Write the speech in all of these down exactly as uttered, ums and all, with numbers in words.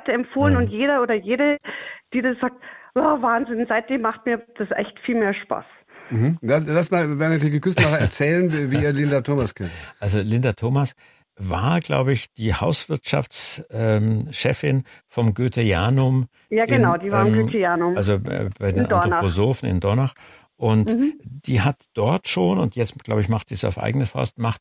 weiterempfohlen Mhm. und jeder oder jede, die das sagt, oh, Wahnsinn, seitdem macht mir das echt viel mehr Spaß. Mhm. Lass mal Bernadette Küstenmacher erzählen, wie wie ihr Linda Thomas kennt. Also Linda Thomas war, glaube ich, die Hauswirtschaftschefin vom Goetheanum. Ja, genau, in, die war im ähm, Goetheanum. Also äh, bei den In Dornach. Anthroposophen in Dornach. Und Mhm. die hat dort schon, und jetzt, glaube ich, macht sie es auf eigene Faust, macht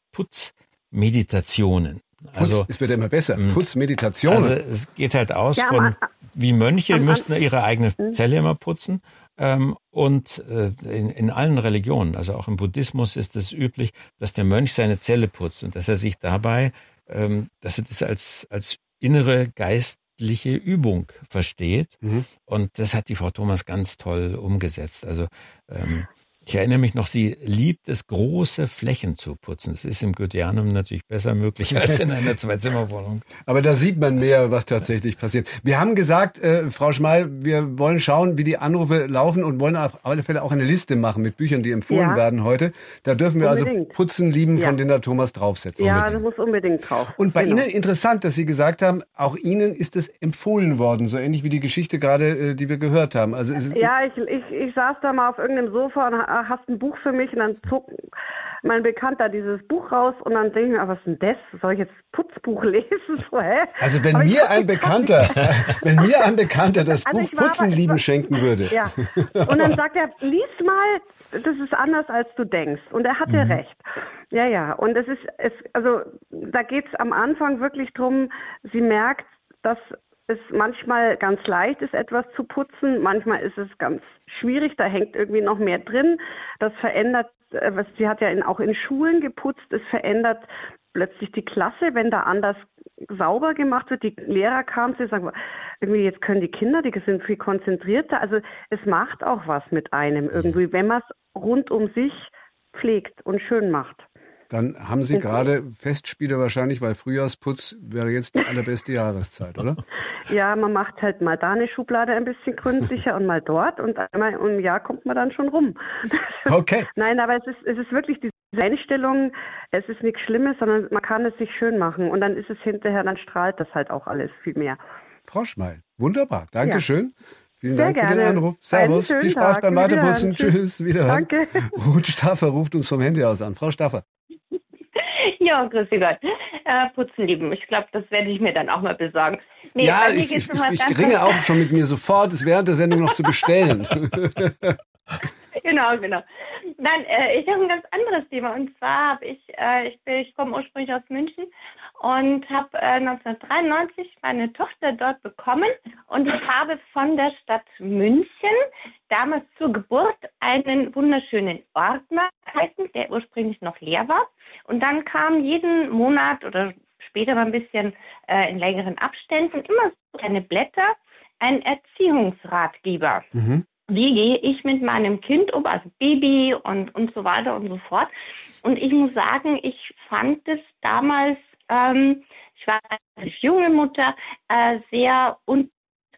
Putzmeditationen. Putz, Also, es wird immer besser. mh. Putzmeditation. also es geht halt aus Ja, von, am- wie Mönche am- müssten ihre eigene Mhm. Zelle immer putzen. Ähm, und äh, in, in allen Religionen, also auch im Buddhismus ist es üblich, dass der Mönch seine Zelle putzt und dass er sich dabei, ähm, dass er das als, als innere geistliche Übung versteht. Mhm. Und das hat die Frau Thomas ganz toll umgesetzt. Also ähm, ich erinnere mich noch, sie liebt es, große Flächen zu putzen. Das ist im Goetheanum natürlich besser möglich als in einer Zwei-Zimmer-Wohnung. Aber da sieht man mehr, was tatsächlich passiert. Wir haben gesagt, äh, Frau Schmal, wir wollen schauen, wie die Anrufe laufen und wollen auf alle Fälle auch eine Liste machen mit Büchern, die empfohlen Ja. werden heute. Da dürfen wir Unbedingt. also Putzen lieben Ja. von Linda Thomas draufsetzen. Ja, Unbedingt. das muss unbedingt drauf. Und bei Genau. Ihnen interessant, dass Sie gesagt haben, auch Ihnen ist es empfohlen worden, so ähnlich wie die Geschichte gerade, äh, die wir gehört haben. Also es ist, Ja, ich, ich, ich saß da mal auf irgendeinem Sofa und ha- hast ein Buch für mich und dann zog mein Bekannter dieses Buch raus und dann denke ich mir, ah, was ist denn das? Soll ich jetzt Putzbuch lesen? So, hä? also wenn Aber ich mir konnte ein gar Bekannter, wenn mir ein Bekannter das Also Buch ich war Putzen aber- lieben schenken würde. Ja. Und dann sagt er, lies mal, das ist anders als du denkst. Und er hatte Mhm. recht. Ja, ja. Und es ist, es, also da geht es am Anfang wirklich drum, sie merkt, dass es manchmal ganz leicht ist, etwas zu putzen. Manchmal ist es ganz schwierig, da hängt irgendwie noch mehr drin. Das verändert, äh, was sie hat ja in, auch in Schulen geputzt, es verändert plötzlich die Klasse, wenn da anders sauber gemacht wird. Die Lehrer kamen, sie sagen, irgendwie jetzt können die Kinder, die sind viel konzentrierter. Also es macht auch was mit einem irgendwie, wenn man es rund um sich pflegt und schön macht. Dann haben Sie gerade Festspiele wahrscheinlich, weil Frühjahrsputz wäre jetzt die allerbeste Jahreszeit, oder? Ja, man macht halt mal da eine Schublade ein bisschen gründlicher und mal dort und einmal im Jahr kommt man dann schon rum. Okay. Nein, aber es ist, es ist wirklich diese Einstellung, es ist nichts Schlimmes, sondern man kann es sich schön machen und dann ist es hinterher, dann strahlt das halt auch alles viel mehr. Frau Schmeil, wunderbar. Dankeschön. Vielen Sehr Dank für den gerne. Anruf. Einen Servus, schönen viel Spaß Tag. beim Weiterputzen. Wiederhören. Tschüss, wiederhören. Danke. Ruth Staffer ruft uns vom Handy aus an. Frau Staffer. Ja, grüß Gott. Äh, Putzen lieben. Ich glaube, das werde ich mir dann auch mal besorgen. Nee, ja, bei mir ich, geht's ich, um was ich ganz ringe auch schon mit mir sofort, es während der Sendung noch zu bestellen. Genau, genau. Nein, äh, ich habe ein ganz anderes Thema. Und zwar habe ich, äh, ich, bin, ich komme ursprünglich aus München und habe äh, neunzehnhundertdreiundneunzig meine Tochter dort bekommen und ich habe von der Stadt München damals zur Geburt einen wunderschönen Ordner erhalten, der ursprünglich noch leer war. Und dann kam jeden Monat oder später mal ein bisschen äh, in längeren Abständen immer so kleine Blätter, ein Erziehungsratgeber. Mhm. Wie gehe ich mit meinem Kind um, also Baby und, und so weiter und so fort. Und ich muss sagen, ich fand es damals, ähm, ich war als junge Mutter, äh, sehr un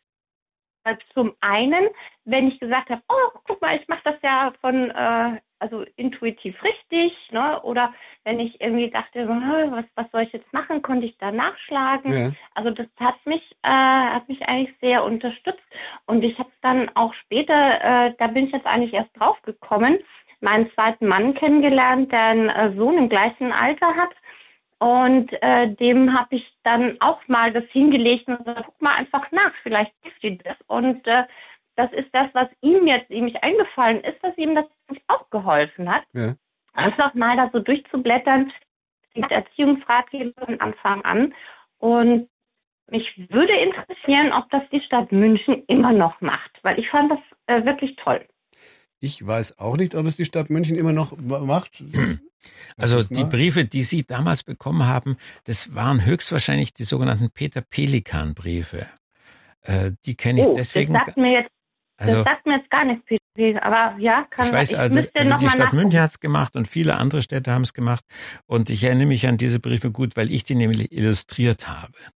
zum einen, wenn ich gesagt habe, oh, guck mal, ich mache das ja von, äh, also intuitiv richtig, ne? Oder wenn ich irgendwie dachte, so, was, was soll ich jetzt machen, konnte ich da nachschlagen. Ja. Also das hat mich, äh, hat mich eigentlich sehr unterstützt. Und ich habe dann auch später, äh, da bin ich jetzt eigentlich erst drauf gekommen, meinen zweiten Mann kennengelernt, der einen äh, Sohn im gleichen Alter hat. Und äh, dem habe ich dann auch mal das hingelegt und gesagt, guck mal einfach nach, vielleicht hilft dir das. Und äh, das ist das, was ihm jetzt nämlich eingefallen ist, dass ihm das auch geholfen hat. Ja. Einfach mal da so durchzublättern, mit Erziehungsratgeber von Anfang an. Und mich würde interessieren, ob das die Stadt München immer noch macht, weil ich fand das äh, wirklich toll. Ich weiß auch nicht, ob es die Stadt München immer noch macht. Also die Briefe, die Sie damals bekommen haben, das waren höchstwahrscheinlich die sogenannten Peter-Pelikan-Briefe. Äh, die kenne ich oh, deswegen. Das sagt mir jetzt, also, das sagt mir jetzt gar nichts, aber ja, kann ich weiß, ich also, müsste also noch die mal Stadt nachgucken. München hat es gemacht und viele andere Städte haben es gemacht. Und ich erinnere mich an diese Briefe gut, weil ich die nämlich illustriert habe.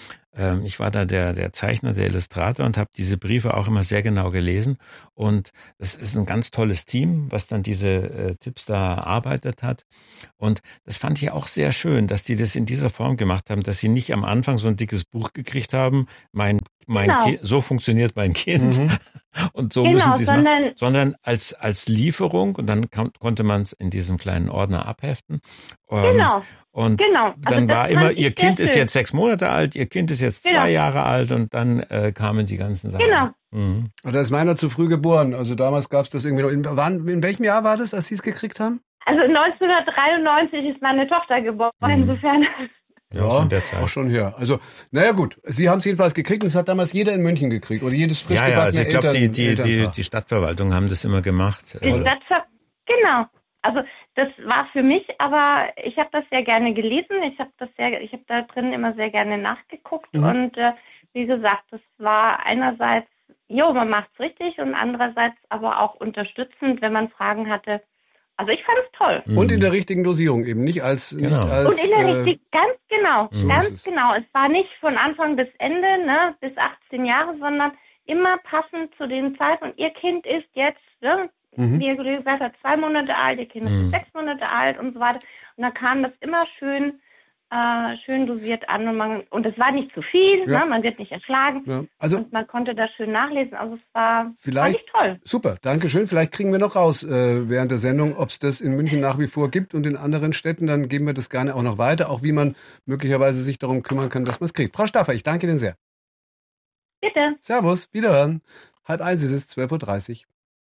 Ähm, ich war da der, der Zeichner, der Illustrator und habe diese Briefe auch immer sehr genau gelesen. Und das ist ein ganz tolles Team, was dann diese äh, Tipps da erarbeitet hat. Und das fand ich auch sehr schön, dass die das in dieser Form gemacht haben, dass sie nicht am Anfang so ein dickes Buch gekriegt haben, mein, mein Genau. Ki- so funktioniert mein Kind Mhm. und so Genau, müssen sie es machen, sondern- sondern als, als Lieferung und dann kam, konnte man es in diesem kleinen Ordner abheften. Ähm, Genau. Und Genau. Also dann das war fand immer, ich ihr sehr Kind ist schön. jetzt sechs Monate alt, ihr Kind ist jetzt Genau. zwei Jahre alt und dann äh, kamen die ganzen Sachen. Genau. Mhm. Da ist meiner zu früh geboren. Also damals gab es das irgendwie noch. In, wann, in welchem Jahr war das, als Sie es gekriegt haben? Also neunzehnhundertdreiundneunzig ist meine Tochter geboren, Mhm. insofern. Ja, schon der Zeit. auch schon her. Also, naja gut, Sie haben es jedenfalls gekriegt und es hat damals jeder in München gekriegt oder jedes frisch Ja, ja, also ich glaube, Eltern, die, die, die, Elternpaar. die Stadtverwaltung haben das immer gemacht. Die Äh, Stadtver genau. Also das war für mich, aber ich habe das sehr gerne gelesen. Ich habe das sehr, ich habe da drin immer sehr gerne nachgeguckt Mhm. und äh, wie gesagt, das war einerseits, jo, man macht's richtig und andererseits aber auch unterstützend, wenn man Fragen hatte. Also ich fand es toll. Und in der richtigen Dosierung eben, nicht als, Genau. nicht als, Und in der äh, richtig, ganz genau, so ganz ist es. genau. Es war nicht von Anfang bis Ende, ne, bis achtzehn Jahre, sondern immer passend zu den Zeiten. Und ihr Kind ist jetzt, ne, Mhm. wie ihr gesagt habt, zwei Monate alt, ihr Kind Mhm. ist sechs Monate alt und so weiter. Und da kam das immer schön, äh, schön dosiert an und man, und es war nicht zu viel, Ja. ne, man wird nicht erschlagen. ja. Also Und man konnte das schön nachlesen. Also es war, Vielleicht- fand ich toll. super, Dankeschön. Vielleicht kriegen wir noch raus äh, während der Sendung, ob es das in München nach wie vor gibt und in anderen Städten. Dann geben wir das gerne auch noch weiter, auch wie man möglicherweise sich darum kümmern kann, dass man es kriegt. Frau Staffer, ich danke Ihnen sehr. Bitte. Servus, wiederhören. Halb eins ist es, zwölf Uhr dreißig.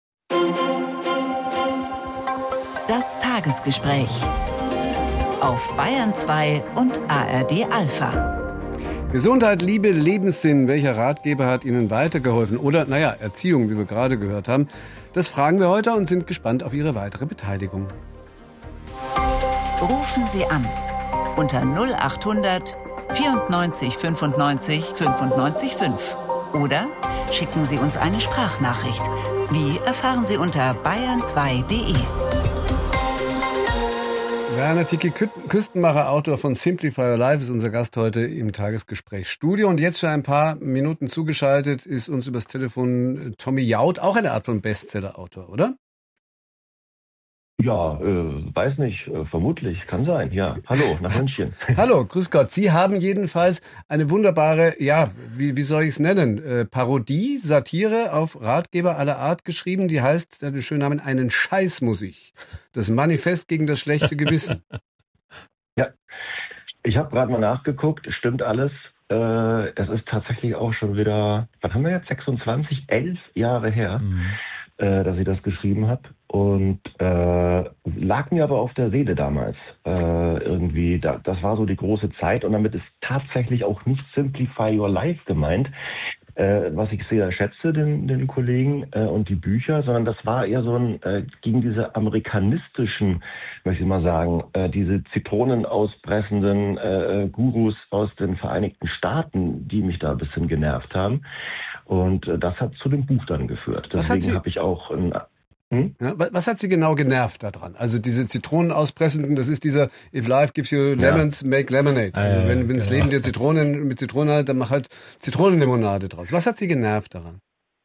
Das Tagesgespräch auf Bayern zwei und A R D Alpha. Gesundheit, Liebe, Lebenssinn. Welcher Ratgeber hat Ihnen weitergeholfen? Oder, naja, Erziehung, wie wir gerade gehört haben. Das fragen wir heute und sind gespannt auf Ihre weitere Beteiligung. Rufen Sie an unter null acht hundert vierundneunzig fünfundneunzig fünfundneunzig fünf oder schicken Sie uns eine Sprachnachricht. Wie erfahren Sie unter bayern zwei punkt de. Werner Ticki, Küstenmacher, Autor von Simplify Your Life, ist unser Gast heute im Tagesgesprächsstudio. Und jetzt für ein paar Minuten zugeschaltet ist uns übers Telefon Tommy Jaud, auch eine Art von Bestseller-Autor, oder? Ja, äh, weiß nicht, äh, vermutlich, kann sein, ja. Hallo, nach München. Hallo, grüß Gott. Sie haben jedenfalls eine wunderbare, ja, wie, wie soll ich es nennen, äh, Parodie, Satire auf Ratgeber aller Art geschrieben, die heißt, der hat den schönen Namen, einen Scheiß muss ich. Das Manifest gegen das schlechte Gewissen. Ja, ich habe gerade mal nachgeguckt, stimmt alles. Äh, es ist tatsächlich auch schon wieder, was haben wir jetzt, sechsundzwanzig, elf Jahre her, Mhm. äh, dass ich das geschrieben habe. Und äh, lag mir aber auf der Seele damals. Äh, irgendwie, da, das war so die große Zeit. Und damit ist tatsächlich auch nicht Simplify Your Life gemeint, äh, was ich sehr schätze, den, den Kollegen äh, und die Bücher, sondern das war eher so ein, äh, gegen diese amerikanistischen, möchte ich mal sagen, äh, diese Zitronen auspressenden äh, Gurus aus den Vereinigten Staaten, die mich da ein bisschen genervt haben. Und äh, das hat zu dem Buch dann geführt. Was hat Deswegen Sie- habe ich auch ein Hm? Ja, wa- was hat Sie genau genervt daran? Also diese Zitronen auspressenden, das ist dieser If life gives you lemons, make lemonade. Also Ah, wenn, wenn das genau. Leben dir Zitronen mit Zitronen hat, dann mach halt Zitronenlimonade draus. Was hat Sie genervt daran?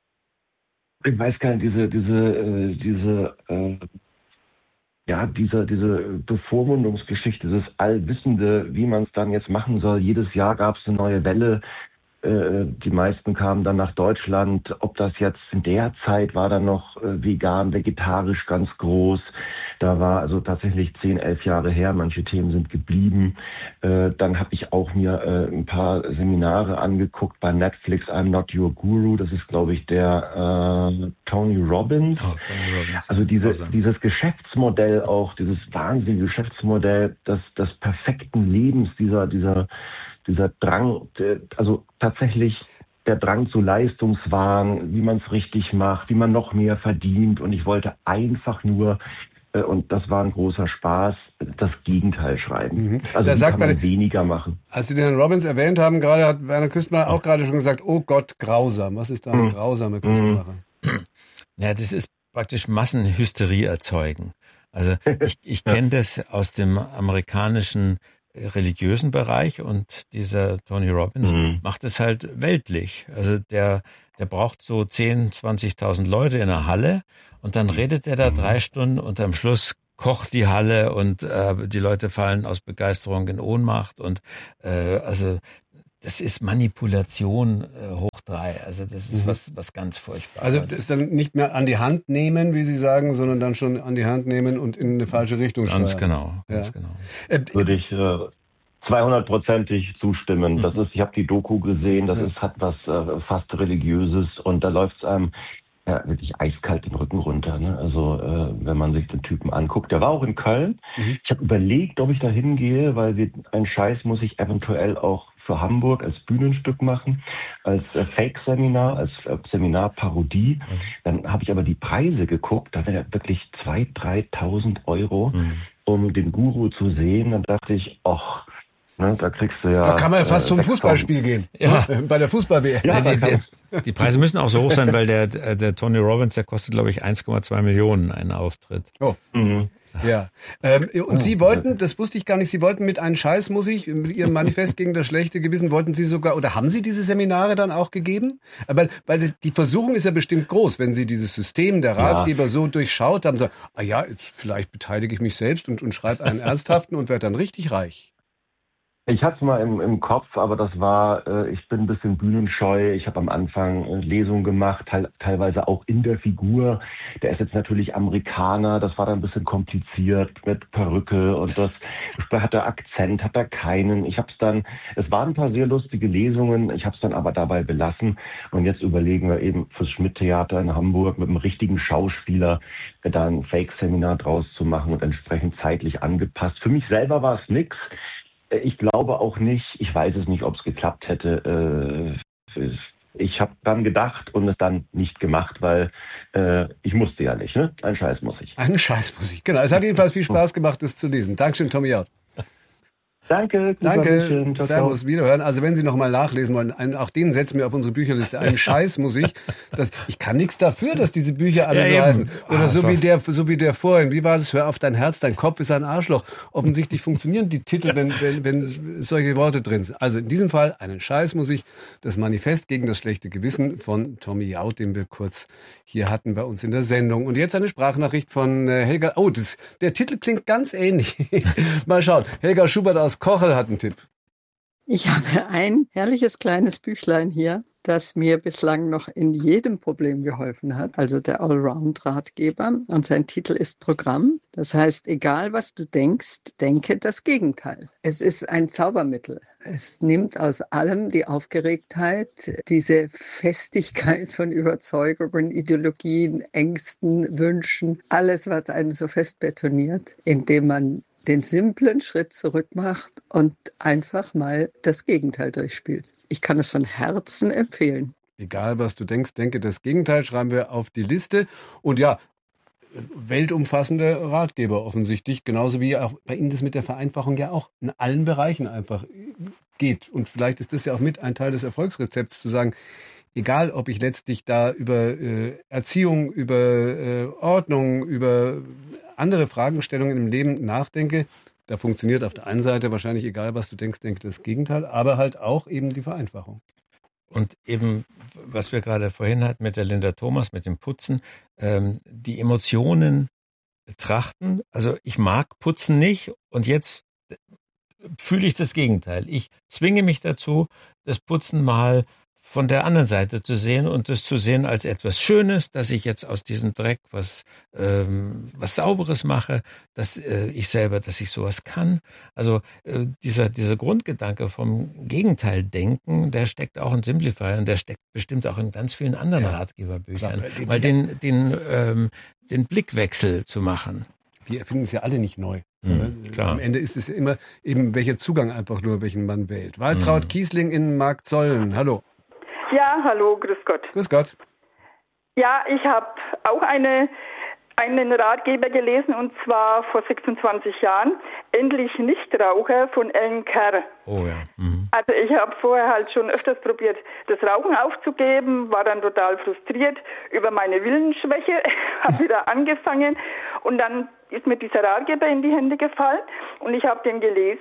Ich weiß gar nicht, diese, diese, äh, diese, äh, ja, diese, diese Bevormundungsgeschichte, das Allwissende, wie man es dann jetzt machen soll. Jedes Jahr gab es eine neue Welle. Äh, die meisten kamen dann nach Deutschland. Ob das jetzt in der Zeit war dann noch äh, vegan, vegetarisch ganz groß. Da war also tatsächlich zehn, elf Jahre her. Manche Themen sind geblieben. Äh, dann habe ich auch mir äh, ein paar Seminare angeguckt bei Netflix. I'm Not Your Guru. Das ist, glaube ich, der äh, Tony Robbins. Oh, Tony Robbins. Also ja, diese, grausam. dieses Geschäftsmodell auch, dieses wahnsinnige Geschäftsmodell des, des perfekten Lebens, dieser, dieser, dieser Drang, der, also tatsächlich der Drang zu Leistungswahn, wie man es richtig macht, wie man noch mehr verdient. Und ich wollte einfach nur, äh, und das war ein großer Spaß, das Gegenteil schreiben. Mhm. Also Da wie sagt kann man man- weniger machen. Als Sie den Herrn Robbins erwähnt haben, gerade hat Werner Küstenmacher auch gerade schon gesagt, oh Gott, grausam. Was ist da ein Mhm. grausamer Küstenmacher? Ja, das ist praktisch Massenhysterie erzeugen. Also ich, ich kenne das aus dem amerikanischen religiösen Bereich und dieser Tony Robbins mhm. macht es halt weltlich. Also der, der braucht so zehn, zwanzigtausend Leute in der Halle und dann redet er da mhm. drei Stunden und am Schluss kocht die Halle und äh, die Leute fallen aus Begeisterung in Ohnmacht und äh, also das ist Manipulation äh, hoch drei. Also das ist mhm. was was ganz Furchtbares. Also das ist dann nicht mehr an die Hand nehmen, wie Sie sagen, sondern dann schon an die Hand nehmen und in eine falsche Richtung steuern. Ganz genau, ganz ja. genau. Äh, Würde ich äh, zweihundertprozentig zustimmen. Mhm. Das ist, ich habe die Doku gesehen, das ja. ist hat was äh, fast Religiöses und da läuft es einem ja, wirklich eiskalt den Rücken runter. Ne? Also äh, wenn man sich den Typen anguckt. Der war auch in Köln. Mhm. Ich habe überlegt, ob ich da hingehe, weil wir, einen Scheiß muss ich eventuell auch für Hamburg als Bühnenstück machen, als äh, Fake-Seminar, als äh, Seminarparodie. Mhm. Dann habe ich aber die Preise geguckt, da wäre ja wirklich zweitausend, dreitausend Euro, mhm. um den Guru zu sehen. Dann dachte ich, ach, ne, da kriegst du ja... Da kann man ja fast äh, zum Fußballspiel gehen, ja. bei der Fußball-W M. Ja, die, die, die Preise müssen auch so hoch sein, weil der, der Tony Robbins, der kostet, glaube ich, eins Komma zwei Millionen einen Auftritt. Oh. Mhm. Ja, ähm, und Sie wollten, das wusste ich gar nicht, Sie wollten mit einem Scheiß muss ich, mit Ihrem Manifest gegen das schlechte Gewissen, wollten Sie sogar, oder haben Sie diese Seminare dann auch gegeben? Weil, weil das, die Versuchung ist ja bestimmt groß, wenn Sie dieses System der Ratgeber ja. so durchschaut haben, so, ah ja, jetzt vielleicht beteilige ich mich selbst und, und schreibe einen ernsthaften und werde dann richtig reich. Ich hatte es mal im, im Kopf, aber das war, äh, ich bin ein bisschen bühnenscheu. Ich habe am Anfang äh, Lesungen gemacht, teil, teilweise auch in der Figur. Der ist jetzt natürlich Amerikaner, das war dann ein bisschen kompliziert mit Perücke und das hat er Akzent, hat er keinen. Ich habe es dann, es waren ein paar sehr lustige Lesungen, ich habe es dann aber dabei belassen. Und jetzt überlegen wir eben fürs Schmidt-Theater in Hamburg mit einem richtigen Schauspieler äh, da ein Fake-Seminar draus zu machen und entsprechend zeitlich angepasst. Für mich selber war es nix. Ich glaube auch nicht, ich weiß es nicht, ob es geklappt hätte. Ich habe dann gedacht und es dann nicht gemacht, weil äh, ich musste ja nicht. Ne? Ein Scheiß muss ich. Ein Scheiß muss ich, genau. Es hat jedenfalls viel Spaß gemacht, das zu lesen. Dankeschön, Tommy Jaud. Danke. Danke. Ciao, Servus, ciao. Wiederhören. Also wenn Sie noch mal nachlesen wollen, einen, auch den setzen wir auf unsere Bücherliste. Einen Scheiß muss ich. Das, ich kann nichts dafür, dass diese Bücher alle ja, so eben. heißen. Oder ah, so wie der, so wie der vorhin. Wie war das? Hör auf dein Herz, dein Kopf ist ein Arschloch. Offensichtlich funktionieren die Titel, wenn, wenn, wenn solche Worte drin sind. Also in diesem Fall einen Scheiß muss ich. Das Manifest gegen das schlechte Gewissen von Tommy Jaud, den wir kurz hier hatten bei uns in der Sendung. Und jetzt eine Sprachnachricht von Helga. Oh, das, der Titel klingt ganz ähnlich. Mal schauen. Helga Schubert aus Kochel hat einen Tipp. Ich habe ein herrliches kleines Büchlein hier, das mir bislang noch in jedem Problem geholfen hat, also der Allround-Ratgeber. Und sein Titel ist Programm. Das heißt, egal was du denkst, denke das Gegenteil. Es ist ein Zaubermittel. Es nimmt aus allem die Aufgeregtheit, diese Festigkeit von Überzeugungen, Ideologien, Ängsten, Wünschen, alles, was einen so fest betoniert, indem man den simplen Schritt zurück macht und einfach mal das Gegenteil durchspielt. Ich kann es von Herzen empfehlen. Egal, was du denkst, denke das Gegenteil, schreiben wir auf die Liste. Und ja, weltumfassende Ratgeber offensichtlich, genauso wie auch bei Ihnen das mit der Vereinfachung ja auch in allen Bereichen einfach geht. Und vielleicht ist das ja auch mit ein Teil des Erfolgsrezepts, zu sagen, egal, ob ich letztlich da über äh, Erziehung, über äh, Ordnung, über andere Fragestellungen im Leben nachdenke, da funktioniert auf der einen Seite wahrscheinlich, egal was du denkst, denke das Gegenteil, aber halt auch eben die Vereinfachung. Und eben, was wir gerade vorhin hatten mit der Linda Thomas, mit dem Putzen, ähm, die Emotionen betrachten. Also ich mag Putzen nicht und jetzt fühle ich das Gegenteil. Ich zwinge mich dazu, das Putzen mal von der anderen Seite zu sehen und das zu sehen als etwas Schönes, dass ich jetzt aus diesem Dreck was ähm, was Sauberes mache, dass äh, ich selber, dass ich sowas kann. Also äh, dieser dieser Grundgedanke vom Gegenteil denken, der steckt auch in Simplify und der steckt bestimmt auch in ganz vielen anderen ja, Ratgeberbüchern, klar, weil den den ähm, den Blickwechsel zu machen. Wir erfinden es ja alle nicht neu. Mhm, klar. Am Ende ist es immer eben welcher Zugang einfach nur, welchen man wählt. Waltraud mhm. Kiesling in Marktsollen. Hallo. Ja, hallo, grüß Gott. Grüß Gott. Ja, ich habe auch eine, einen Ratgeber gelesen, und zwar vor sechsundzwanzig Jahren. Endlich Nichtraucher von Ellen Kerr. Oh ja. Mhm. Also ich habe vorher halt schon öfters probiert, das Rauchen aufzugeben, war dann total frustriert über meine Willensschwäche, habe wieder angefangen und dann ist mir dieser Ratgeber in die Hände gefallen und ich habe den gelesen.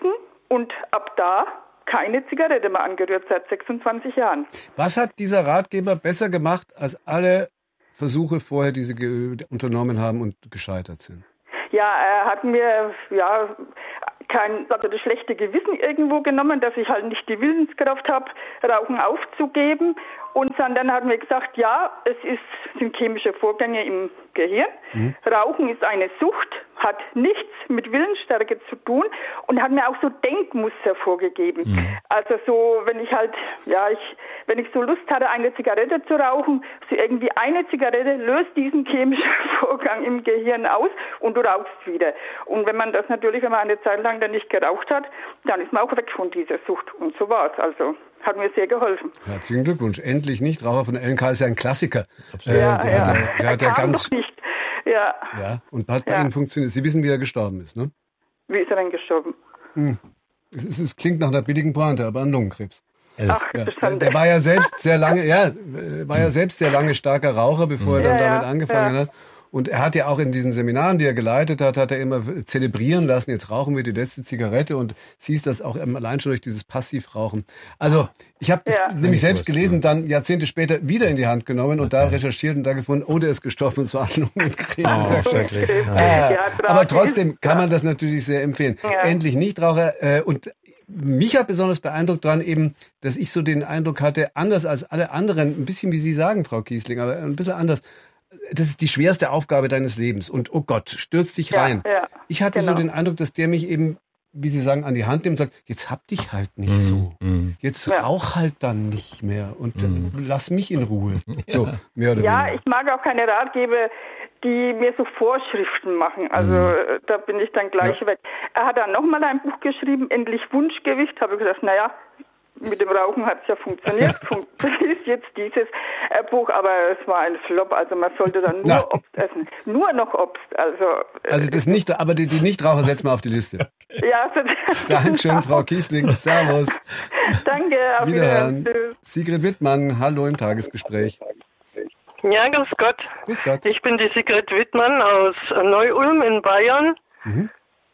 und ab da keine Zigarette mehr angerührt, seit sechsundzwanzig Jahren. Was hat dieser Ratgeber besser gemacht als alle Versuche vorher, die Sie ge- unternommen haben und gescheitert sind? Ja, er hat mir ja kein also das schlechte Gewissen irgendwo genommen, dass ich halt nicht die Willenskraft habe, Rauchen aufzugeben. Und dann hat mir gesagt, ja, es ist, sind chemische Vorgänge im Gehirn. Mhm. Rauchen ist eine Sucht, hat nichts mit Willensstärke zu tun und hat mir auch so Denkmuster vorgegeben. Mhm. Also so, wenn ich halt, ja, ich, wenn ich so Lust hatte, eine Zigarette zu rauchen, so irgendwie eine Zigarette löst diesen chemischen Vorgang im Gehirn aus und du rauchst wieder. Und wenn man das natürlich, wenn man eine Zeit lang dann nicht geraucht hat, dann ist man auch weg von dieser Sucht. Und so war's. Also hat mir sehr geholfen. Herzlichen Glückwunsch. Endlich Nichtraucher von Ellen Karl ist ja ein Klassiker. Ja, äh, der ja. Hat, der, der er hat ja ganz nicht. Ja. Ja, und hat bei ja. Ihnen funktioniert. Sie wissen, wie er gestorben ist, ne? Wie ist er denn gestorben? Hm. Es, ist, es klingt nach einer billigen Pointe, aber an Lungenkrebs. Ach, ja. der, der war ja selbst sehr lange, ja, war ja selbst sehr lange starker Raucher, bevor er dann ja, damit ja, angefangen ja. hat. Und er hat ja auch in diesen Seminaren, die er geleitet hat, hat er immer zelebrieren lassen, jetzt rauchen wir die letzte Zigarette und siehst das auch allein schon durch dieses Passivrauchen. Also ich habe das ja. nämlich selbst gelesen, dann Jahrzehnte später wieder in die Hand genommen und da recherchiert und da gefunden, oh, der ist gestorben, es war Lungenkrebs. Oh, das ist ja schrecklich. ah, Ja, aber trotzdem kann man das natürlich sehr empfehlen. Ja. Endlich Nichtraucher äh, und mich hat besonders beeindruckt dran eben, dass ich so den Eindruck hatte, anders als alle anderen, ein bisschen wie Sie sagen, Frau Kiesling, aber ein bisschen anders, das ist die schwerste Aufgabe deines Lebens und oh Gott, stürz dich rein. Ja, ja, ich hatte genau. so den Eindruck, dass der mich eben, wie Sie sagen, an die Hand nimmt und sagt, jetzt hab dich halt nicht Mhm. so. Mhm. Jetzt Ja. rauch halt dann nicht mehr und Mhm. äh, lass mich in Ruhe. So, mehr oder Ja, weniger. ich mag auch keine Ratgeber, die mir so Vorschriften machen. Also Mhm. äh, da bin ich dann gleich Ja. weg. Er hat dann nochmal ein Buch geschrieben, Endlich Wunschgewicht. Habe ich gesagt, naja, mit dem Rauchen hat es ja funktioniert. Das ist jetzt dieses äh, Buch, aber es war ein Flop. Also man sollte dann nur Na. Obst essen. Nur noch Obst. Also, äh, Also das nicht, aber die, die Nichtraucher setzen wir auf die Liste. ja, also, Dankeschön, Frau Kiesling. Servus. Danke, auf Wiederhören. Wiederhören. Tschüss. Sigrid Wittmann, hallo im Tagesgespräch. Ja, grüß Gott. Grüß Gott. Ich bin die Sigrid Wittmann aus Neu-Ulm in Bayern Mhm.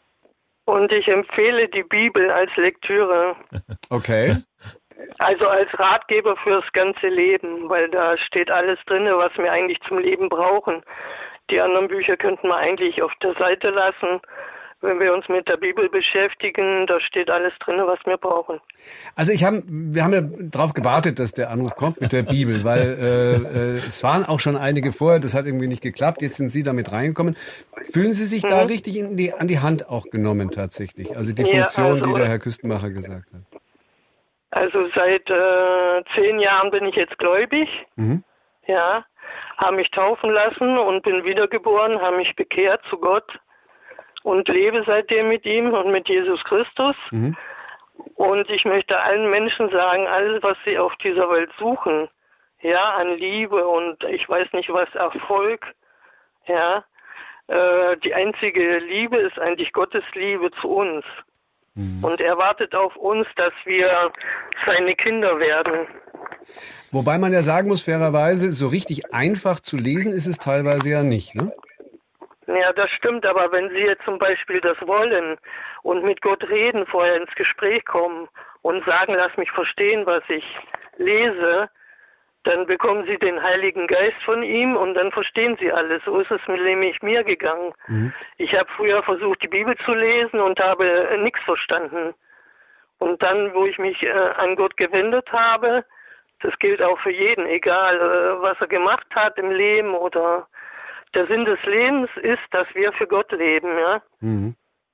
und ich empfehle die Bibel als Lektüre, Okay. also als Ratgeber fürs ganze Leben, weil da steht alles drin, was wir eigentlich zum Leben brauchen. Die anderen Bücher könnten wir eigentlich auf der Seite lassen. Wenn wir uns mit der Bibel beschäftigen, da steht alles drin, was wir brauchen. Also ich hab, wir haben ja darauf gewartet, dass der Anruf kommt mit der Bibel, weil äh, äh, es waren auch schon einige vorher, das hat irgendwie nicht geklappt, jetzt sind Sie damit reingekommen. Fühlen Sie sich Mhm. da richtig in die, an die Hand auch genommen tatsächlich? Also die Ja, Funktion, also- die der Herr Küstenmacher gesagt hat. Also seit äh, zehn Jahren bin ich jetzt gläubig, Mhm. ja, habe mich taufen lassen und bin wiedergeboren, habe mich bekehrt zu Gott und lebe seitdem mit ihm und mit Jesus Christus. Mhm. Und ich möchte allen Menschen sagen, alles, was sie auf dieser Welt suchen, ja, an Liebe und ich weiß nicht was, Erfolg, ja, äh, die einzige Liebe ist eigentlich Gottes Liebe zu uns. Mhm. Und er wartet auf uns, dass wir seine Kinder werden. Wobei man ja sagen muss, fairerweise, so richtig einfach zu lesen ist es teilweise ja nicht, ne? Ja, das stimmt, aber wenn Sie jetzt zum Beispiel das wollen und mit Gott reden, vorher ins Gespräch kommen und sagen, lass mich verstehen, was ich lese, dann bekommen Sie den Heiligen Geist von ihm und dann verstehen Sie alles. So ist es nämlich mir gegangen. Mhm. Ich habe früher versucht, die Bibel zu lesen und habe äh, nichts verstanden. Und dann, wo ich mich äh, an Gott gewendet habe, das gilt auch für jeden, egal äh, was er gemacht hat im Leben oder der Sinn des Lebens ist, dass wir für Gott leben, ja. Mhm.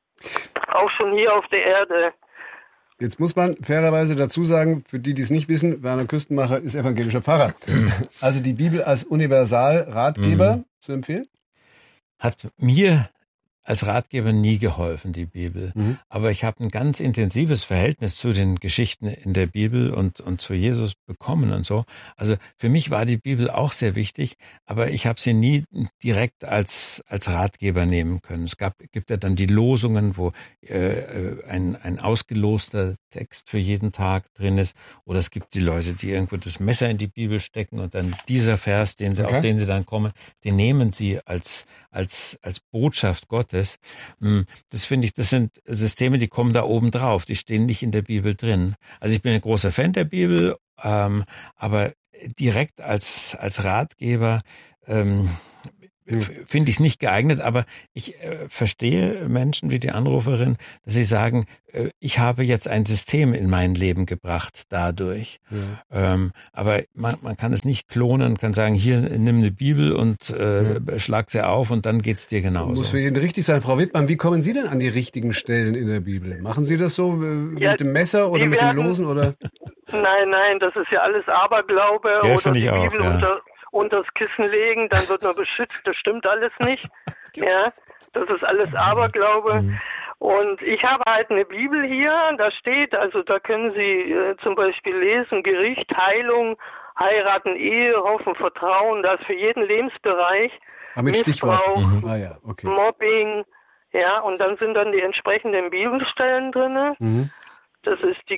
Auch schon hier auf der Erde. Jetzt muss man fairerweise dazu sagen, für die, die es nicht wissen, Werner Küstenmacher ist evangelischer Pfarrer. Also die Bibel als Universalratgeber Mhm. zu empfehlen? Hat mir als Ratgeber nie geholfen, die Bibel. Mhm. Aber ich habe ein ganz intensives Verhältnis zu den Geschichten in der Bibel und, und zu Jesus bekommen und so. Also für mich war die Bibel auch sehr wichtig, aber ich habe sie nie direkt als, als Ratgeber nehmen können. Es gab, gibt ja dann die Losungen, wo äh, ein, ein Ausgeloster Text für jeden Tag drin ist. Oder es gibt die Leute, die irgendwo das Messer in die Bibel stecken und dann dieser Vers, den sie, okay. auf den sie dann kommen, den nehmen sie als, als, als Botschaft Gottes. Das finde ich, das sind Systeme, die kommen da oben drauf. Die stehen nicht in der Bibel drin. Also ich bin ein großer Fan der Bibel, ähm, aber direkt als, als Ratgeber, ähm, finde ich es nicht geeignet, aber ich äh, verstehe Menschen wie die Anruferin, dass sie sagen, äh, ich habe jetzt ein System in mein Leben gebracht dadurch. Ja. Ähm, aber man, man kann es nicht klonen, kann sagen, hier nimm eine Bibel und äh, ja. schlag sie auf und dann geht's dir genauso. Muss für jeden richtig sein. Frau Wittmann, wie kommen Sie denn an die richtigen Stellen in der Bibel? Machen Sie das so äh, ja, mit dem Messer oder mit werden, dem Losen? Oder? Nein, nein, das ist ja alles Aberglaube. Ja, oder die ich auch, Bibel ja. unter unter das Kissen legen, dann wird man beschützt. Das stimmt alles nicht. Ja, das ist alles Aberglaube. Mhm. Und ich habe halt eine Bibel hier, da steht, also da können Sie äh, zum Beispiel lesen, Gericht, Heilung, heiraten, Ehe, Hoffen, Vertrauen, das für jeden Lebensbereich. Ah, mit Missbrauch, mhm. ah, ja. okay. Mobbing, ja, und dann sind dann die entsprechenden Bibelstellen drin. Mhm. Das ist die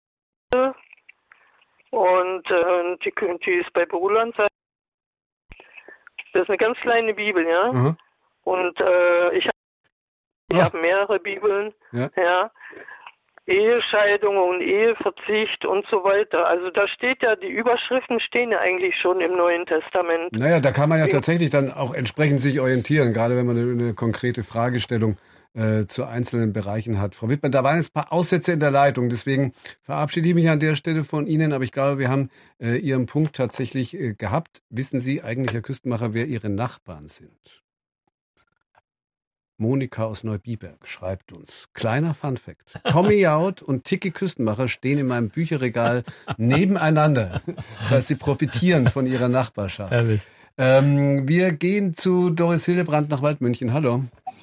und äh, die, die ist bei Bruland. Das ist eine ganz kleine Bibel, ja. Mhm. Und äh, ich habe ich hab mehrere Bibeln, ja. ja. Ehescheidung und Eheverzicht und so weiter. Also da steht ja, die Überschriften stehen ja eigentlich schon im Neuen Testament. Naja, da kann man ja tatsächlich dann auch entsprechend sich orientieren, gerade wenn man eine, eine konkrete Fragestellung äh, zu einzelnen Bereichen hat. Frau Wittmann, da waren jetzt ein paar Aussätze in der Leitung, deswegen verabschiede ich mich an der Stelle von Ihnen, aber ich glaube, wir haben äh, Ihren Punkt tatsächlich äh, gehabt. Wissen Sie eigentlich, Herr Küstenmacher, wer Ihre Nachbarn sind? Monika aus Neubiberg schreibt uns. Kleiner Funfact. Tommy Jaud und Tiki Küstenmacher stehen in meinem Bücherregal nebeneinander. Das heißt, sie profitieren von ihrer Nachbarschaft. Ehrlich. Ähm, wir gehen zu Doris Hillebrand nach Waldmünchen. Hallo.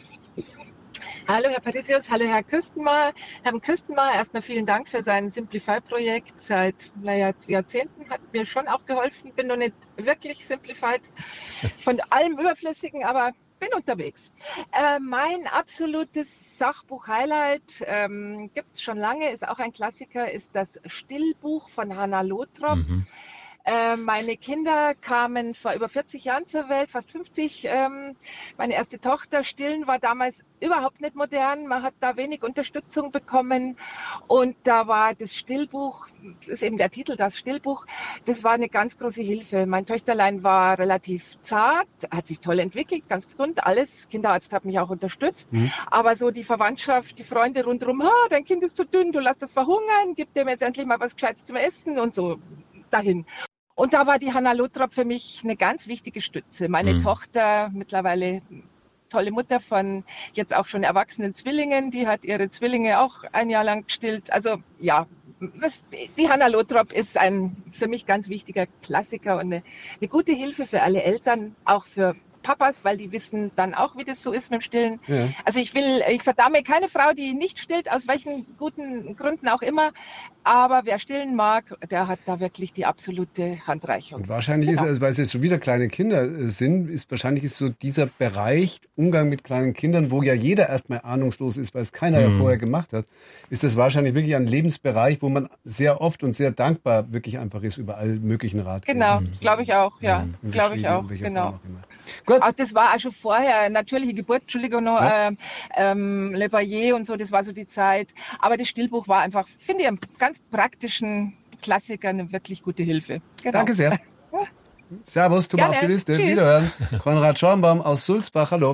Hallo Herr Parisius, hallo Herr Küstenmacher. Herr Küstenmacher, erstmal vielen Dank für sein Simplify-Projekt. Seit naja, Jahrzehnten hat mir schon auch geholfen. Bin noch nicht wirklich Simplified von allem Überflüssigen, aber bin unterwegs. Äh, mein absolutes Sachbuch-Highlight ähm, gibt es schon lange, ist auch ein Klassiker, ist das Stillbuch von Hannah Lothrop. Mhm. Äh, meine Kinder kamen vor über vierzig Jahren zur Welt, fast fünfzig. Ähm, meine erste Tochter, Stillen, war damals überhaupt nicht modern. Man hat da wenig Unterstützung bekommen. Und da war das Stillbuch, das ist eben der Titel, das Stillbuch, das war eine ganz große Hilfe. Mein Töchterlein war relativ zart, hat sich toll entwickelt, ganz gesund, alles. Kinderarzt hat mich auch unterstützt. Mhm. Aber so die Verwandtschaft, die Freunde rundherum, ah, dein Kind ist zu dünn, du lass das verhungern, gib dem jetzt endlich mal was Gescheites zum Essen und so dahin. Und da war die Hannah Lothrop für mich eine ganz wichtige Stütze. Meine mhm. Tochter, mittlerweile tolle Mutter von jetzt auch schon erwachsenen Zwillingen, die hat ihre Zwillinge auch ein Jahr lang gestillt. Also ja, das, die Hannah Lothrop ist ein für mich ganz wichtiger Klassiker und eine, eine gute Hilfe für alle Eltern, auch für Papas, weil die wissen dann auch, wie das so ist mit dem Stillen. Ja. Also ich will, ich verdamme keine Frau, die nicht stillt, aus welchen guten Gründen auch immer. Aber wer stillen mag, der hat da wirklich die absolute Handreichung. Und wahrscheinlich genau. ist, also weil es jetzt schon wieder kleine Kinder sind, ist wahrscheinlich ist so dieser Bereich Umgang mit kleinen Kindern, wo ja jeder erstmal ahnungslos ist, weil es keiner mhm. ja vorher gemacht hat, ist das wahrscheinlich wirklich ein Lebensbereich, wo man sehr oft und sehr dankbar wirklich einfach ist über all möglichen Ratgeber. Genau, mhm. glaube ich auch, ja, mhm. glaube ich auch, genau. Gut. Auch das war auch schon vorher, natürliche Geburt, Entschuldigung noch, ja. ähm, ähm, Le Baillet und so, das war so die Zeit. Aber das Stillbuch war einfach, finde ich, einen ganz praktischen Klassiker, eine wirklich gute Hilfe. Genau. Danke sehr. Servus, tu mal auf die Liste. Tschüss. Wiederhören. Konrad Schornbaum aus Sulzbach, hallo.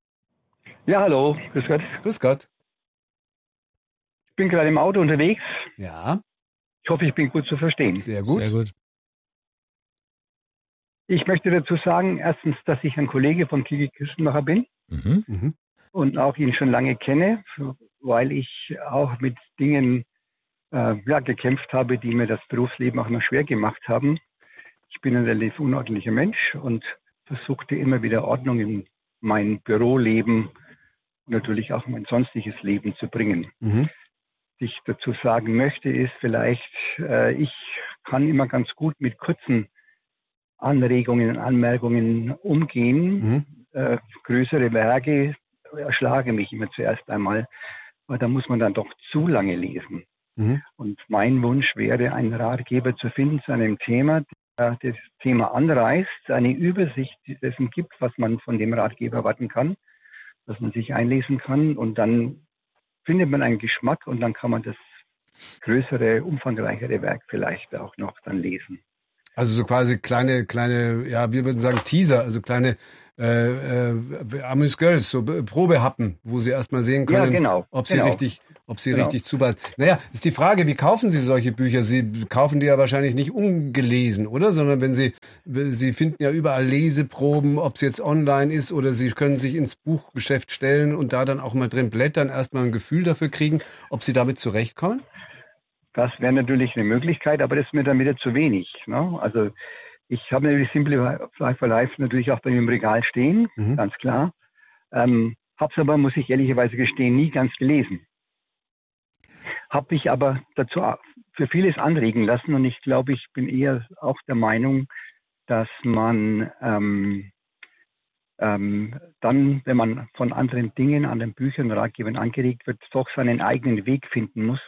Ja, hallo, grüß Gott. Grüß Gott. Ich bin gerade im Auto unterwegs. Ja. Ich hoffe, ich bin gut zu verstehen. Sehr gut. Sehr gut. Ich möchte dazu sagen, erstens, dass ich ein Kollege von Kiki Küstenmacher bin mhm. Mhm. und auch ihn schon lange kenne, weil ich auch mit Dingen äh, ja, gekämpft habe, die mir das Berufsleben auch noch schwer gemacht haben. Ich bin ein relativ unordentlicher Mensch und versuchte immer wieder Ordnung in mein Büroleben und natürlich auch mein sonstiges Leben zu bringen. Mhm. Was ich dazu sagen möchte, ist vielleicht, äh, ich kann immer ganz gut mit kurzen Anregungen und Anmerkungen umgehen. Mhm. Äh, größere Werke erschlagen mich immer zuerst einmal, weil da muss man dann doch zu lange lesen. Mhm. Und mein Wunsch wäre, einen Ratgeber zu finden zu einem Thema, der das Thema anreißt, eine Übersicht dessen gibt, was man von dem Ratgeber erwarten kann, dass man sich einlesen kann und dann findet man einen Geschmack und dann kann man das größere, umfangreichere Werk vielleicht auch noch dann lesen. Also so quasi kleine, kleine, ja, wir würden sagen Teaser, also kleine äh, äh, Amüs-Gueules, so Probehappen, wo Sie erstmal sehen können, ja, genau, ob sie genau. richtig, ob sie genau. richtig zubereiten. Naja, ist die Frage, wie kaufen Sie solche Bücher? Sie kaufen die ja wahrscheinlich nicht ungelesen, oder? Sondern wenn Sie, Sie finden ja überall Leseproben, ob es jetzt online ist oder Sie können sich ins Buchgeschäft stellen und da dann auch mal drin blättern, erstmal ein Gefühl dafür kriegen, ob Sie damit zurechtkommen? Das wäre natürlich eine Möglichkeit, aber das ist mir dann wieder zu wenig. Ne? Also ich habe natürlich Simplify for Life natürlich auch bei mir im Regal stehen, mhm. ganz klar. Ähm, hab's aber, muss ich ehrlicherweise gestehen, nie ganz gelesen. Hab mich aber dazu für vieles anregen lassen und ich glaube, ich bin eher auch der Meinung, dass man ähm, ähm, dann, wenn man von anderen Dingen, anderen Büchern, Ratgebern angeregt wird, doch seinen eigenen Weg finden muss.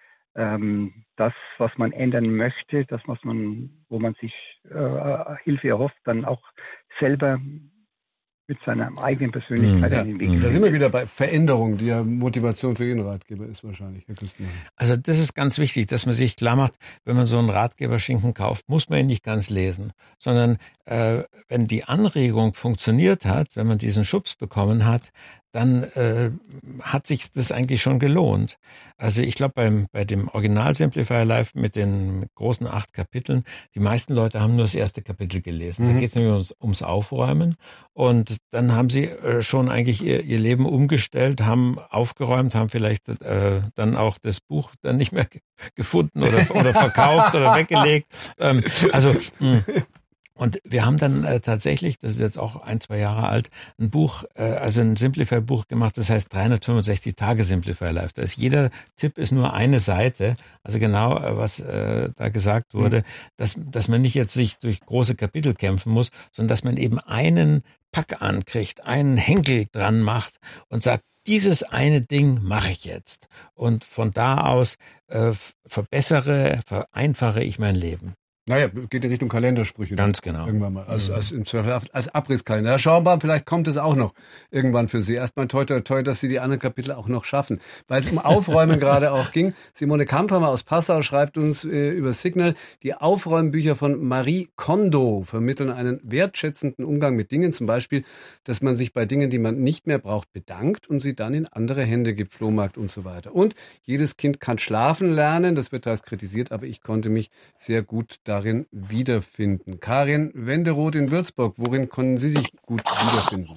Ähm, das, was man ändern möchte, das, was man, wo man sich äh, Hilfe erhofft, dann auch selber mit seiner eigenen Persönlichkeit ja, an den Weg finden. Da sind wir wieder bei Veränderung, die ja Motivation für jeden Ratgeber ist wahrscheinlich, Herr Küstenmacher. Also das ist ganz wichtig, dass man sich klar macht, wenn man so einen Ratgeberschinken kauft, muss man ihn nicht ganz lesen, sondern äh, wenn die Anregung funktioniert hat, wenn man diesen Schubs bekommen hat, dann äh, hat sich das eigentlich schon gelohnt. Also ich glaube, beim bei dem Original Simplify Life mit den großen acht Kapiteln, die meisten Leute haben nur das erste Kapitel gelesen. Mhm. Da geht es nämlich ums, ums Aufräumen und dann haben sie äh, schon eigentlich ihr, ihr Leben umgestellt, haben aufgeräumt, haben vielleicht äh, dann auch das Buch dann nicht mehr gefunden oder, oder verkauft oder weggelegt. Ähm, also mh. Und wir haben dann äh, tatsächlich, das ist jetzt auch ein, zwei Jahre alt, ein Buch, äh, also ein Simplify-Buch gemacht, das heißt dreihundertfünfundsechzig Tage Simplify Life. Da ist jeder Tipp ist nur eine Seite, also genau, äh, was äh, da gesagt wurde, mhm. dass, dass man nicht jetzt sich durch große Kapitel kämpfen muss, sondern dass man eben einen Pack ankriegt, einen Henkel dran macht und sagt, dieses eine Ding mache ich jetzt. Und von da aus äh, verbessere, vereinfache ich mein Leben. Naja, geht in Richtung Kalendersprüche. Ganz genau. Irgendwann mal, als, als, als Abrisskalender. Schauen wir mal, vielleicht kommt es auch noch irgendwann für Sie. Erstmal toi, toi, toi, dass Sie die anderen Kapitel auch noch schaffen. Weil es um Aufräumen gerade auch ging. Simone Kamphammer aus Passau schreibt uns äh, über Signal, die Aufräumbücher von Marie Kondo vermitteln einen wertschätzenden Umgang mit Dingen. Zum Beispiel, dass man sich bei Dingen, die man nicht mehr braucht, bedankt und sie dann in andere Hände gibt, Flohmarkt und so weiter. Und jedes Kind kann schlafen lernen. Das wird teils kritisiert, aber ich konnte mich sehr gut darin wiederfinden. Karin Wenderoth in Würzburg, worin konnten Sie sich gut wiederfinden?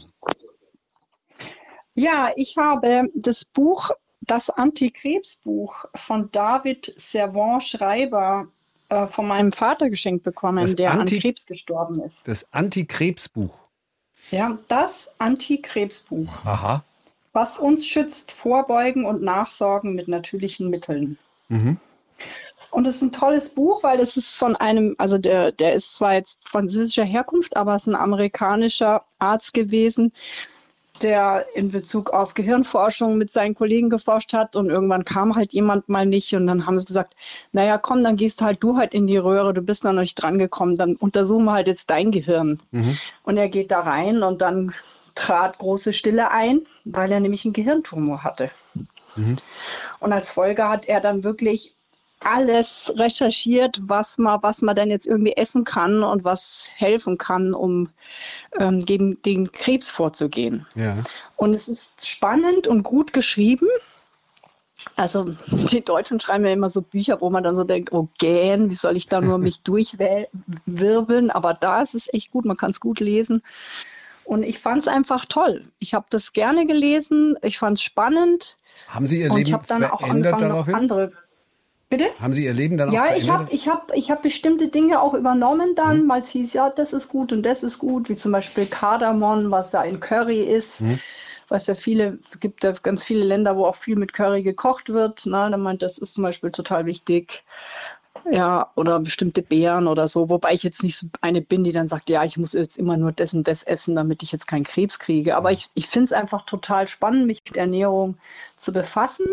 Ja, ich habe das Buch, das Antikrebsbuch von David Servan-Schreiber äh, von meinem Vater geschenkt bekommen, das der Anti- an Krebs gestorben ist. Das Antikrebsbuch? Ja, das Antikrebsbuch. Aha. Was uns schützt, vorbeugen und nachsorgen mit natürlichen Mitteln. Mhm. Und es ist ein tolles Buch, weil es ist von einem, also der, der ist zwar jetzt französischer Herkunft, aber es ist ein amerikanischer Arzt gewesen, der in Bezug auf Gehirnforschung mit seinen Kollegen geforscht hat und irgendwann kam halt jemand mal nicht und dann haben sie gesagt, naja komm, dann gehst halt du halt in die Röhre, du bist noch nicht dran gekommen, dann untersuchen wir halt jetzt dein Gehirn. Mhm. Und er geht da rein und dann trat große Stille ein, weil er nämlich einen Gehirntumor hatte. Mhm. Und als Folge hat er dann wirklich alles recherchiert, was man, was man denn jetzt irgendwie essen kann und was helfen kann, um ähm, gegen den Krebs vorzugehen. Ja. Und es ist spannend und gut geschrieben. Also die Deutschen schreiben ja immer so Bücher, wo man dann so denkt, oh gähn, wie soll ich da nur mich durchwirbeln? Aber da ist es echt gut, man kann es gut lesen. Und ich fand es einfach toll. Ich habe das gerne gelesen, ich fand es spannend. Haben Sie Ihr und Leben ich habe dann auch verändert angefangen, daraufhin? noch andere. Bitte? Haben Sie Ihr Leben dann ja, auch verändert? Ja, ich habe ich hab, ich hab bestimmte Dinge auch übernommen dann, mhm. weil es hieß, ja, das ist gut und das ist gut, wie zum Beispiel Kardamom, was da in Curry ist, mhm. was ja viele, es gibt ja ganz viele Länder, wo auch viel mit Curry gekocht wird, ne? Da meint, das ist zum Beispiel total wichtig. Ja, oder bestimmte Beeren oder so, wobei ich jetzt nicht so eine bin, die dann sagt, ja, ich muss jetzt immer nur das und das essen, damit ich jetzt keinen Krebs kriege. Aber ich, ich finde es einfach total spannend, mich mit Ernährung zu befassen.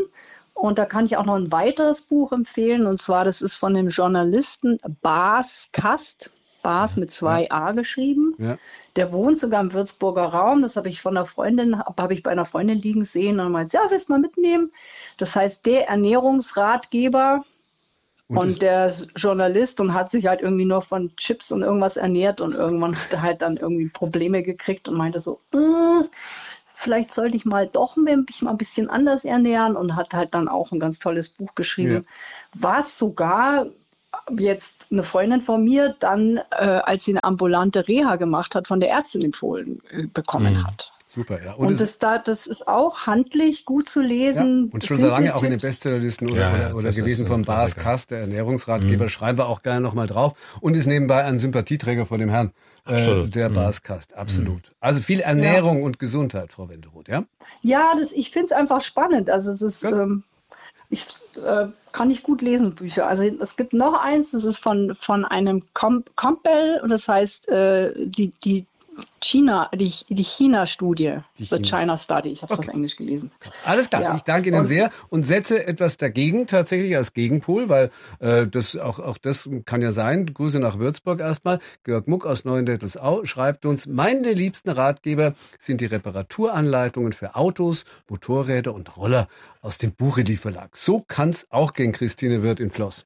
Und da kann ich auch noch ein weiteres Buch empfehlen. Und zwar, das ist von dem Journalisten Bas Kast. Bas mit zwei A geschrieben. Ja. Der wohnt sogar im Würzburger Raum. Das habe ich von einer Freundin, habe ich bei einer Freundin liegen sehen und meinte, ja, willst du mal mitnehmen? Das heißt, der Ernährungsratgeber und, und der ist Journalist und hat sich halt irgendwie nur von Chips und irgendwas ernährt und irgendwann hat er halt dann irgendwie Probleme gekriegt und meinte so, äh, vielleicht sollte ich mal doch mich mal ein bisschen anders ernähren und hat halt dann auch ein ganz tolles Buch geschrieben, ja. was sogar jetzt eine Freundin von mir dann, äh, als sie eine ambulante Reha gemacht hat, von der Ärztin empfohlen äh, bekommen mhm. hat. Super, ja. Und, und das, da, das ist auch handlich gut zu lesen. Ja, und schon so lange auch in den Bestsellerlisten oder, ja, oder, oder gewesen von Bas Kast, der Ernährungsratgeber, mhm. schreiben wir auch gerne nochmal drauf. Und ist nebenbei ein Sympathieträger von dem Herrn, äh, der mhm. Bas Kast. Absolut. Mhm. Also viel Ernährung ja. und Gesundheit, Frau Wenderoth, ja? Ja, das, ich finde es einfach spannend. Also es ist, ähm, ich äh, kann nicht gut lesen, Bücher. Also es gibt noch eins, das ist von, von einem Com- Campbell und das heißt äh, die, die China, die, die China-Studie, die China. The China Study, ich habe es okay. auf Englisch gelesen. Alles klar, ja. ich danke Ihnen und, sehr und setze etwas dagegen, tatsächlich als Gegenpol, weil äh, das auch, auch das kann ja sein. Grüße nach Würzburg erstmal. Georg Muck aus Neuendettelsau schreibt uns, meine liebsten Ratgeber sind die Reparaturanleitungen für Autos, Motorräder und Roller aus dem Buchedi Verlag. So kann's auch gehen, Christine Wirth in Ploss.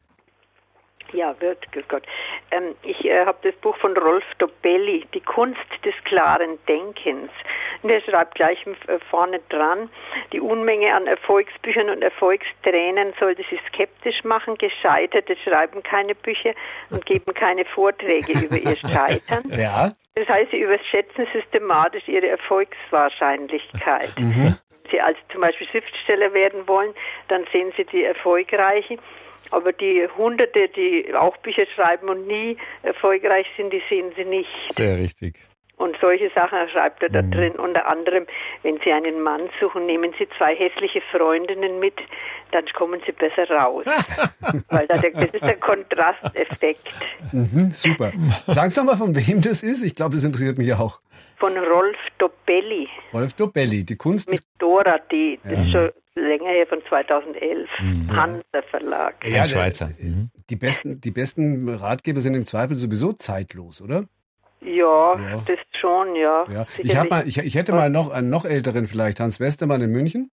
Ja, wird, grüß Gott. Ähm, ich äh, habe das Buch von Rolf Dobelli, Die Kunst des klaren Denkens. Und er schreibt gleich äh, vorne dran, die Unmenge an Erfolgsbüchern und Erfolgstränen sollte sie skeptisch machen. Gescheiterte schreiben keine Bücher und geben keine Vorträge über ihr Scheitern. Ja. Das heißt, sie überschätzen systematisch ihre Erfolgswahrscheinlichkeit. Mhm. Wenn sie als zum Beispiel Schriftsteller werden wollen, dann sehen sie die Erfolgreichen. Aber die Hunderte, die auch Bücher schreiben und nie erfolgreich sind, die sehen sie nicht. Sehr richtig. Und solche Sachen schreibt er da mhm. drin. Unter anderem, wenn Sie einen Mann suchen, nehmen Sie zwei hässliche Freundinnen mit, dann kommen Sie besser raus. Weil das ist der Kontrasteffekt. Mhm, super. Sagen Sie doch mal, von wem das ist. Ich glaube, das interessiert mich auch. Von Rolf Dobelli. Rolf Dobelli, die Kunst mit des... Dora, die, das ja. ist schon länger her, von zweitausendelf. Mhm. Hansa Verlag. Ja, ein Schweizer. Mhm. Die besten, die besten Ratgeber sind im Zweifel sowieso zeitlos, oder? Ja, ja. das schon, ja. ja. Ich, hab mal, ich, ich hätte mal noch einen noch älteren vielleicht, Hans Westermann in München.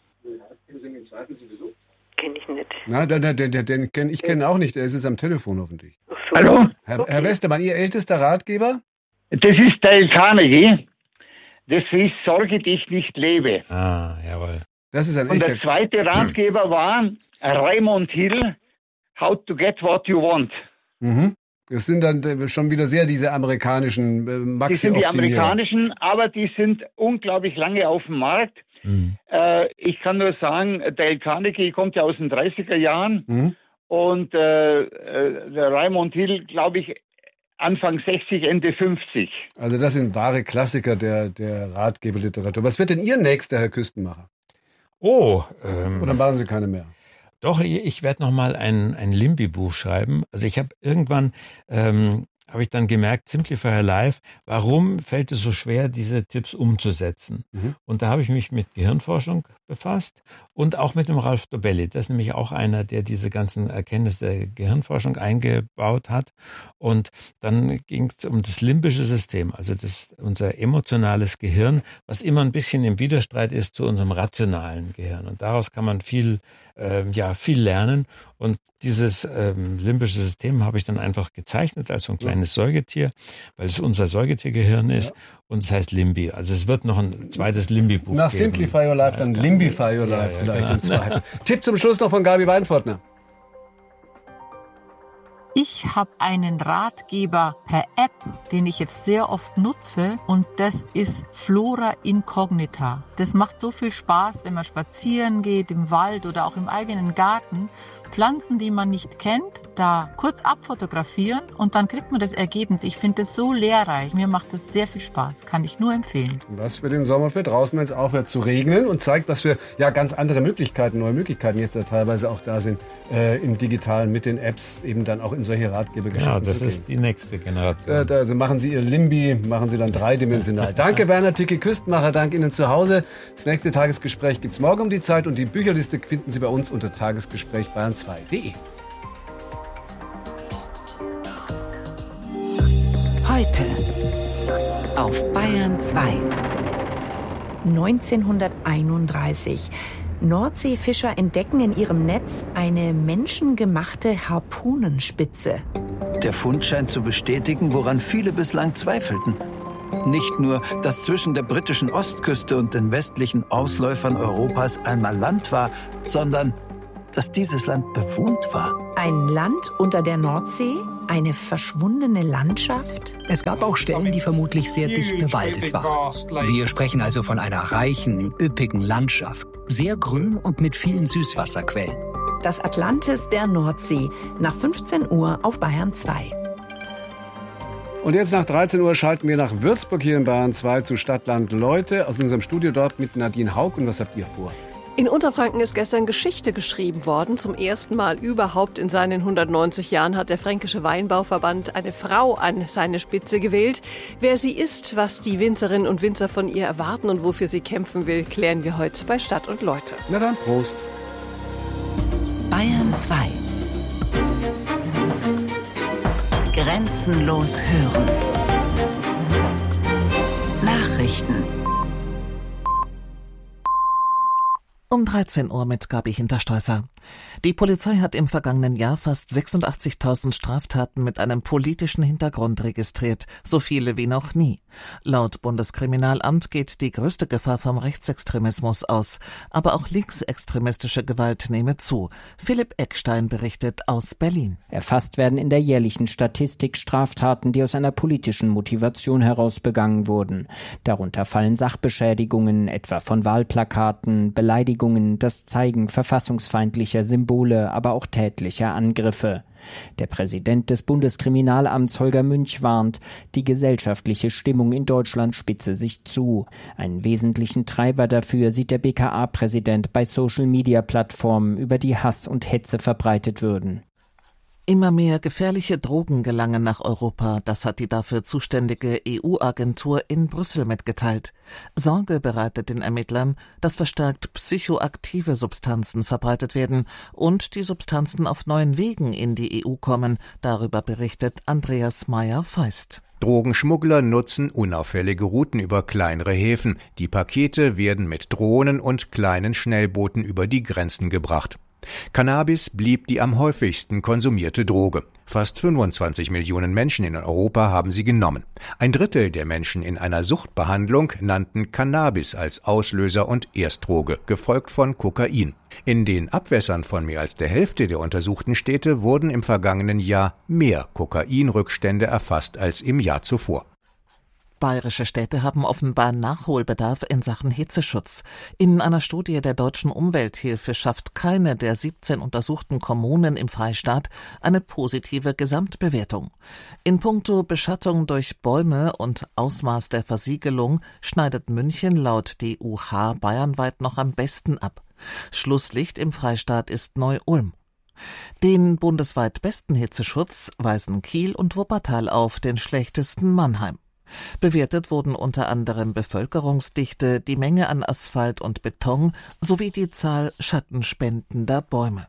Kenne ich nicht. Na, den, den, den, den kenn, ich kenne auch nicht, der ist jetzt am Telefon hoffentlich. Ach so. Hallo? Herr, okay. Herr Westermann, Ihr ältester Ratgeber? Das ist Dale Carnegie. Das ist Sorge dich nicht lebe. Ah, jawohl. Das ist ein Und der zweite Ratgeber war Raymond Hill, How to get what you want. Mhm. Das sind dann schon wieder sehr diese amerikanischen äh, Maxi-Optimierer. Die sind die amerikanischen, aber die sind unglaublich lange auf dem Markt. Mhm. Äh, ich kann nur sagen, Dale Carnegie kommt ja aus den dreißiger Jahren mhm. und äh, äh, der Raymond Hill, glaube ich, Anfang sechzig, Ende fünfzig. Also das sind wahre Klassiker der, der Ratgeberliteratur. Was wird denn Ihr nächster, Herr Küstenmacher? Oh. Ähm, Oder machen Sie keine mehr? Doch, ich werde noch mal ein, ein Limby-Buch schreiben. Also ich habe irgendwann, ähm, habe ich dann gemerkt, Simplify Your Life, warum fällt es so schwer, diese Tipps umzusetzen? Mhm. Und da habe ich mich mit Gehirnforschung befasst und auch mit dem Rolf Dobelli. Das ist nämlich auch einer, der diese ganzen Erkenntnisse der Gehirnforschung eingebaut hat. Und dann ging es um das limbische System, also das unser emotionales Gehirn, was immer ein bisschen im Widerstreit ist zu unserem rationalen Gehirn. Und daraus kann man viel Ähm, ja, viel lernen. Und dieses ähm, limbische System habe ich dann einfach gezeichnet als so ein kleines Säugetier, weil es unser Säugetiergehirn ist. Ja. Und es heißt Limby. Also es wird noch ein zweites Limby-Buch Nach geben. Simplify Your Life, dann ja, Limbify Your Life ja, ja, vielleicht genau. im Zweifel. Tipp zum Schluss noch von Gabi Weinfortner. Ich habe einen Ratgeber per App, den ich jetzt sehr oft nutze, und das ist Flora Incognita. Das macht so viel Spaß, wenn man spazieren geht, im Wald oder auch im eigenen Garten. Pflanzen, die man nicht kennt, da kurz abfotografieren und dann kriegt man das Ergebnis. Ich finde das so lehrreich. Mir macht das sehr viel Spaß. Kann ich nur empfehlen. Was für den Sommer für draußen, wenn es aufhört zu regnen und zeigt, was für ja ganz andere Möglichkeiten, neue Möglichkeiten jetzt ja teilweise auch da sind äh, im Digitalen mit den Apps, eben dann auch in solche Ratgebergeschichten. Ja, das ist die nächste Generation. Äh, da, da machen Sie Ihr Limbi, machen Sie dann dreidimensional. Danke Werner Ticke, Küstenmacher, danke Ihnen zu Hause. Das nächste Tagesgespräch gibt's morgen um die Zeit und die Bücherliste finden Sie bei uns unter tagesgespräch bayern zwei punkt de. Heute auf Bayern zwei. neunzehnhunderteinunddreißig. Nordseefischer entdecken in ihrem Netz eine menschengemachte Harpunenspitze. Der Fund scheint zu bestätigen, woran viele bislang zweifelten. Nicht nur, dass zwischen der britischen Ostküste und den westlichen Ausläufern Europas einmal Land war, sondern dass dieses Land bewohnt war. Ein Land unter der Nordsee? Eine verschwundene Landschaft? Es gab auch Stellen, die vermutlich sehr dicht bewaldet waren. Wir sprechen also von einer reichen, üppigen Landschaft. Sehr grün und mit vielen Süßwasserquellen. Das Atlantis der Nordsee. Nach fünfzehn Uhr auf Bayern zwei. Und jetzt nach dreizehn Uhr schalten wir nach Würzburg hier in Bayern zwei zu Stadtland Leute aus unserem Studio dort mit Nadine Haug. Und was habt ihr vor? In Unterfranken ist gestern Geschichte geschrieben worden. Zum ersten Mal überhaupt in seinen hundertneunzig Jahren hat der Fränkische Weinbauverband eine Frau an seine Spitze gewählt. Wer sie ist, was die Winzerinnen und Winzer von ihr erwarten und wofür sie kämpfen will, klären wir heute bei Stadt und Leute. Na dann, Prost. Bayern zwei. Grenzenlos hören. Nachrichten. Um dreizehn Uhr mit Gabi Hintersteußer. Die Polizei hat im vergangenen Jahr fast sechsundachtzigtausend Straftaten mit einem politischen Hintergrund registriert, so viele wie noch nie. Laut Bundeskriminalamt geht die größte Gefahr vom Rechtsextremismus aus, aber auch linksextremistische Gewalt nehme zu. Philipp Eckstein berichtet aus Berlin. Erfasst werden in der jährlichen Statistik Straftaten, die aus einer politischen Motivation heraus begangen wurden. Darunter fallen Sachbeschädigungen, etwa von Wahlplakaten, Beleidigungen, das Zeigen verfassungsfeindlicher Symbole, aber auch tätlicher Angriffe. Der Präsident des Bundeskriminalamts Holger Münch warnt, die gesellschaftliche Stimmung in Deutschland spitze sich zu. Einen wesentlichen Treiber dafür sieht der B K A-Präsident bei Social-Media-Plattformen, über die Hass und Hetze verbreitet würden. Immer mehr gefährliche Drogen gelangen nach Europa, das hat die dafür zuständige E U-Agentur in Brüssel mitgeteilt. Sorge bereitet den Ermittlern, dass verstärkt psychoaktive Substanzen verbreitet werden und die Substanzen auf neuen Wegen in die E U kommen. Darüber berichtet Andreas Meyer-Feist. Drogenschmuggler nutzen unauffällige Routen über kleinere Häfen. Die Pakete werden mit Drohnen und kleinen Schnellbooten über die Grenzen gebracht. Cannabis blieb die am häufigsten konsumierte Droge. Fast fünfundzwanzig Millionen Menschen in Europa haben sie genommen. Ein Drittel der Menschen in einer Suchtbehandlung nannten Cannabis als Auslöser und Erstdroge, gefolgt von Kokain. In den Abwässern von mehr als der Hälfte der untersuchten Städte wurden im vergangenen Jahr mehr Kokainrückstände erfasst als im Jahr zuvor. Bayerische Städte haben offenbar Nachholbedarf in Sachen Hitzeschutz. In einer Studie der Deutschen Umwelthilfe schafft keine der siebzehn untersuchten Kommunen im Freistaat eine positive Gesamtbewertung. In puncto Beschattung durch Bäume und Ausmaß der Versiegelung schneidet München laut D U H bayernweit noch am besten ab. Schlusslicht im Freistaat ist Neu-Ulm. Den bundesweit besten Hitzeschutz weisen Kiel und Wuppertal auf, den schlechtesten Mannheim. Bewertet wurden unter anderem Bevölkerungsdichte, die Menge an Asphalt und Beton sowie die Zahl schattenspendender Bäume.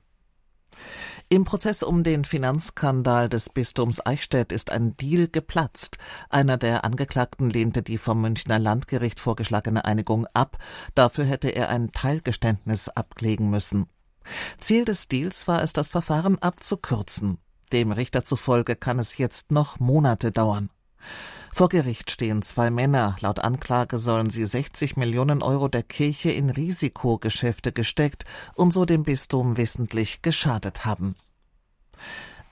Im Prozess um den Finanzskandal des Bistums Eichstätt ist ein Deal geplatzt. Einer der Angeklagten lehnte die vom Münchner Landgericht vorgeschlagene Einigung ab. Dafür hätte er ein Teilgeständnis ablegen müssen. Ziel des Deals war es, das Verfahren abzukürzen. Dem Richter zufolge kann es jetzt noch Monate dauern. Vor Gericht stehen zwei Männer. Laut Anklage sollen sie sechzig Millionen Euro der Kirche in Risikogeschäfte gesteckt und so dem Bistum wissentlich geschadet haben.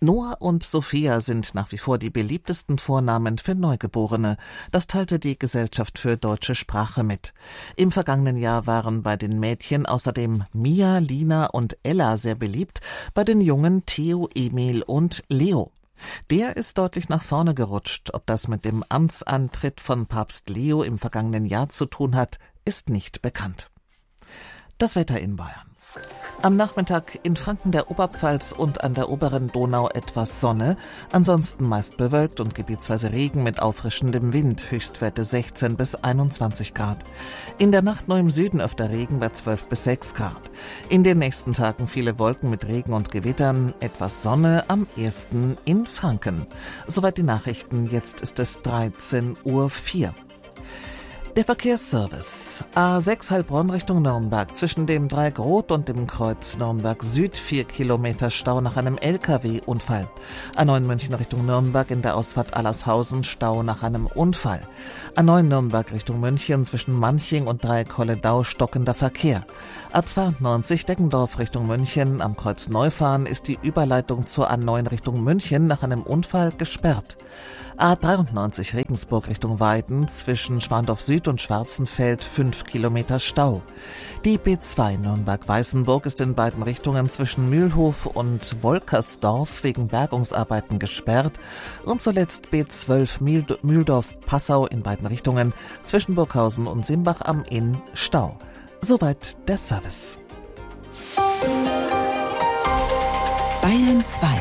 Noah und Sophia sind nach wie vor die beliebtesten Vornamen für Neugeborene. Das teilte die Gesellschaft für deutsche Sprache mit. Im vergangenen Jahr waren bei den Mädchen außerdem Mia, Lina und Ella sehr beliebt, bei den Jungen Theo, Emil und Leo. Der ist deutlich nach vorne gerutscht. Ob das mit dem Amtsantritt von Papst Leo im vergangenen Jahr zu tun hat, ist nicht bekannt. Das Wetter in Bayern. Am Nachmittag in Franken, der Oberpfalz und an der oberen Donau etwas Sonne, ansonsten meist bewölkt und gebietsweise Regen mit auffrischendem Wind, Höchstwerte sechzehn bis einundzwanzig Grad. In der Nacht nur im Süden öfter Regen bei zwölf bis sechs Grad. In den nächsten Tagen viele Wolken mit Regen und Gewittern, etwas Sonne, am ehesten in Franken. Soweit die Nachrichten, jetzt ist es dreizehn Uhr vier. Der Verkehrsservice. A sechs Heilbronn Richtung Nürnberg. Zwischen dem Dreigrot und dem Kreuz Nürnberg Süd vier Kilometer Stau nach einem L K W-Unfall. A neun München Richtung Nürnberg in der Ausfahrt Allershausen Stau nach einem Unfall. A neun Nürnberg Richtung München zwischen Manching und Dreieck-Holledau stockender Verkehr. A zweiundneunzig Deggendorf Richtung München am Kreuz Neufahren ist die Überleitung zur A neun Richtung München nach einem Unfall gesperrt. A dreiundneunzig Regensburg Richtung Weiden zwischen Schwandorf Süd und Schwarzenfeld fünf Kilometer Stau. Die B zwei Nürnberg-Weißenburg ist in beiden Richtungen zwischen Mühlhof und Wolkersdorf wegen Bergungsarbeiten gesperrt und zuletzt B zwölf Mühldorf-Passau in beiden Richtungen zwischen Burghausen und Simbach am Inn Stau. Soweit der Service. Bayern zwei.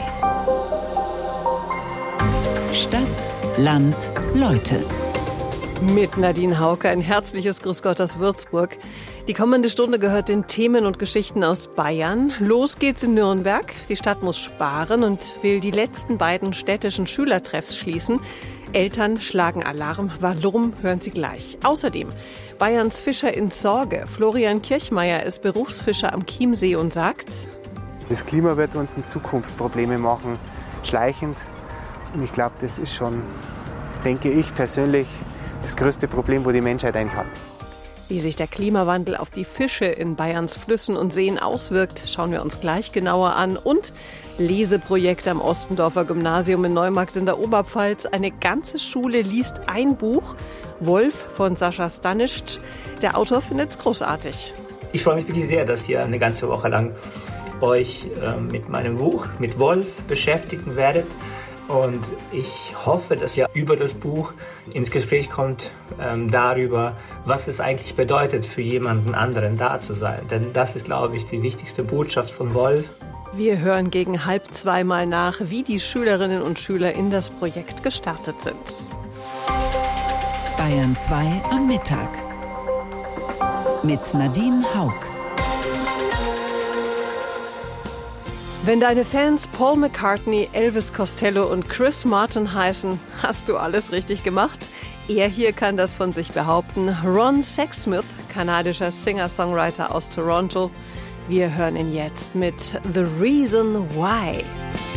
Stadt, Land, Leute. Mit Nadine Hauke ein herzliches Grüß Gott aus Würzburg. Die kommende Stunde gehört den Themen und Geschichten aus Bayern. Los geht's in Nürnberg. Die Stadt muss sparen und will die letzten beiden städtischen Schülertreffs schließen. Eltern schlagen Alarm. Warum, hören Sie gleich. Außerdem Bayerns Fischer in Sorge. Florian Kirchmeier ist Berufsfischer am Chiemsee und sagt: Das Klima wird uns in Zukunft Probleme machen, schleichend. Und ich glaube, das ist schon, denke ich persönlich, das größte Problem, wo die Menschheit eigentlich hat. Wie sich der Klimawandel auf die Fische in Bayerns Flüssen und Seen auswirkt, schauen wir uns gleich genauer an. Und Leseprojekt am Ostendorfer Gymnasium in Neumarkt in der Oberpfalz. Eine ganze Schule liest ein Buch. Wolf von Sascha Stanischt. Der Autor findet es großartig. Ich freue mich wirklich sehr, dass ihr eine ganze Woche lang euch äh, mit meinem Buch, mit Wolf, beschäftigen werdet. Und ich hoffe, dass ihr über das Buch ins Gespräch kommt ähm, darüber, was es eigentlich bedeutet, für jemanden anderen da zu sein. Denn das ist, glaube ich, die wichtigste Botschaft von Wolf. Wir hören gegen halb zwei mal nach, wie die Schülerinnen und Schüler in das Projekt gestartet sind. Bayern zwei am Mittag. Mit Nadine Hauke. Wenn deine Fans Paul McCartney, Elvis Costello und Chris Martin heißen, hast du alles richtig gemacht. Er hier kann das von sich behaupten. Ron Sexsmith, kanadischer Singer-Songwriter aus Toronto. Wir hören ihn jetzt mit The Reason Why.